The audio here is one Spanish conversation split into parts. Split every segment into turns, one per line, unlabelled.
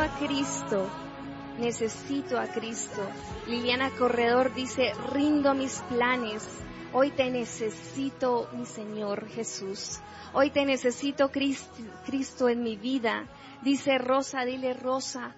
a Cristo. Necesito a Cristo. Liliana Corredor dice, rindo mis planes. Hoy te necesito, mi Señor Jesús. Hoy te necesito, Cristo, en mi vida. Dice Rosa, dile Rosa,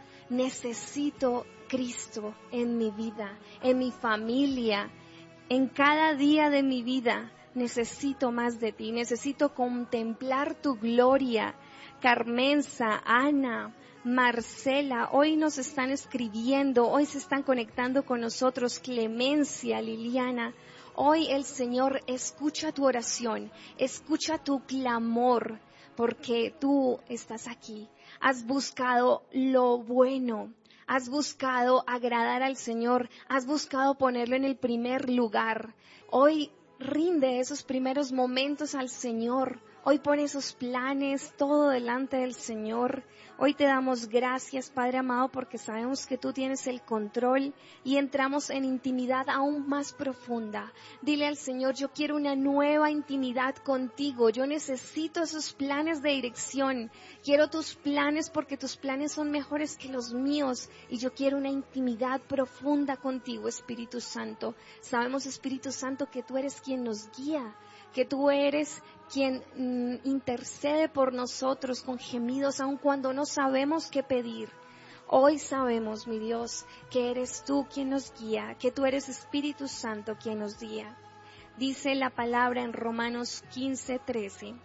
necesito Cristo en mi vida, en mi familia, en cada día de mi vida. Necesito más de ti, necesito contemplar tu gloria. Carmenza, Ana, Marcela, hoy nos están escribiendo, hoy se están conectando con nosotros. Clemencia, Liliana, hoy el Señor escucha tu oración, escucha tu clamor, porque tú estás aquí. Has buscado lo bueno, has buscado agradar al Señor, has buscado ponerlo en el primer lugar. Hoy rinde esos primeros momentos al Señor. Hoy pone esos planes todo delante del Señor. Hoy te damos gracias, Padre amado, porque sabemos que tú tienes el control y entramos en intimidad aún más profunda. Dile al Señor, yo quiero una nueva intimidad contigo. Yo necesito esos planes de dirección. Quiero tus planes porque tus planes son mejores que los míos y yo quiero una intimidad profunda contigo, Espíritu Santo. Sabemos, Espíritu Santo, que tú eres quien nos guía, que tú eres quien intercede por nosotros con gemidos, aun cuando no sabemos qué pedir. Hoy sabemos, mi Dios, que eres tú quien nos guía, que tú eres Espíritu Santo quien nos guía. Dice la palabra en Romanos 15:13,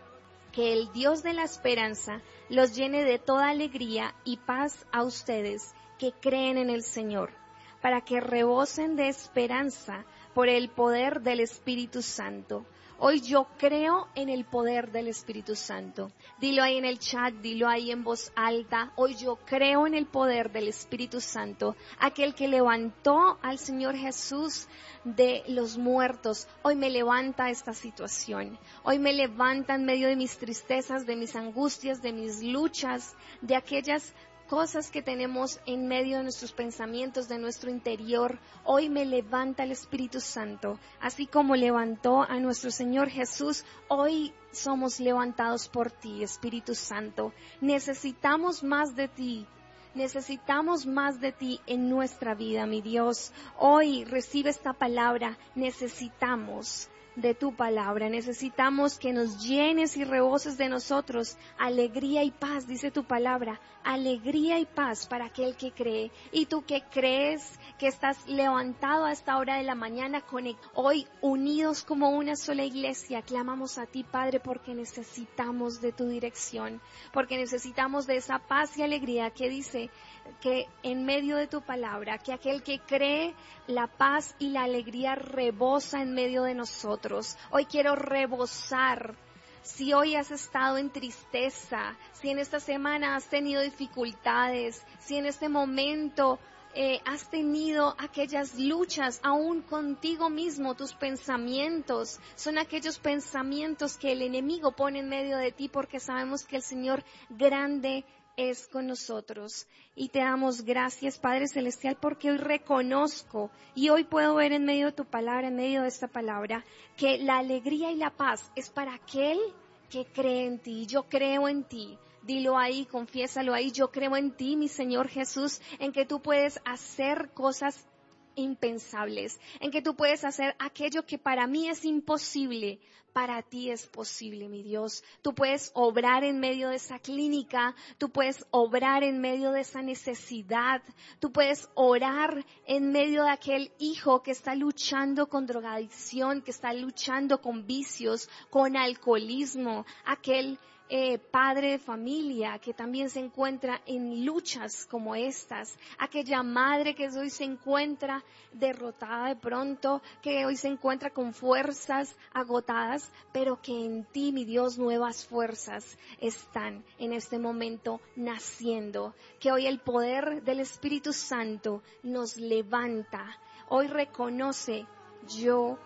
que el Dios de la esperanza los llene de toda alegría y paz a ustedes que creen en el Señor, para que rebosen de esperanza por el poder del Espíritu Santo. Hoy yo creo en el poder del Espíritu Santo. Dilo ahí en el chat, dilo ahí en voz alta. Hoy yo creo en el poder del Espíritu Santo, aquel que levantó al Señor Jesús de los muertos. Hoy me levanta esta situación. Hoy me levanta en medio de mis tristezas, de mis angustias, de mis luchas, de aquellas cosas que tenemos en medio de nuestros pensamientos, de nuestro interior. Hoy me levanta el Espíritu Santo, así como levantó a nuestro Señor Jesús. Hoy somos levantados por ti, Espíritu Santo. Necesitamos más de ti. Necesitamos más de ti en nuestra vida, mi Dios. Hoy recibe esta palabra. Necesitamos de tu palabra. Necesitamos que nos llenes y reboses de nosotros alegría y paz, dice tu palabra, alegría y paz para aquel que cree. Y tú que crees, que estás levantado a esta hora de la mañana, hoy unidos como una sola iglesia, clamamos a ti, Padre, porque necesitamos de tu dirección, porque necesitamos de esa paz y alegría que dice que en medio de tu palabra, que aquel que cree, la paz y la alegría rebosa en medio de nosotros. Hoy quiero rebosar. Si hoy has estado en tristeza, si en esta semana has tenido dificultades, si en este momento has tenido aquellas luchas aún contigo mismo, tus pensamientos son aquellos pensamientos que el enemigo pone en medio de ti, porque sabemos que el Señor grande es con nosotros. Y te damos gracias, Padre Celestial, porque hoy reconozco y hoy puedo ver en medio de tu palabra, en medio de esta palabra, que la alegría y la paz es para aquel que cree en ti. Yo creo en ti. Dilo ahí, confiésalo ahí. Yo creo en ti, mi Señor Jesús, en que tú puedes hacer cosas impensables, en que tú puedes hacer aquello que para mí es imposible, para ti es posible, mi Dios. Tú puedes obrar en medio de esa clínica, tú puedes obrar en medio de esa necesidad, tú puedes orar en medio de aquel hijo que está luchando con drogadicción, que está luchando con vicios, con alcoholismo, aquel padre de familia que también se encuentra en luchas como estas, aquella madre que hoy se encuentra derrotada de pronto, que hoy se encuentra con fuerzas agotadas, pero que en ti, mi Dios, nuevas fuerzas están en este momento naciendo, que hoy el poder del Espíritu Santo nos levanta. Hoy reconoce, yo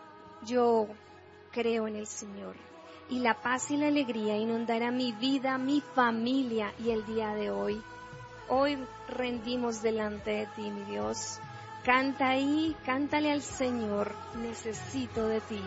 creo en el Señor. Y la paz y la alegría inundará mi vida, mi familia y el día de hoy. Hoy rendimos delante de ti, mi Dios. Canta ahí, cántale al Señor, necesito de ti.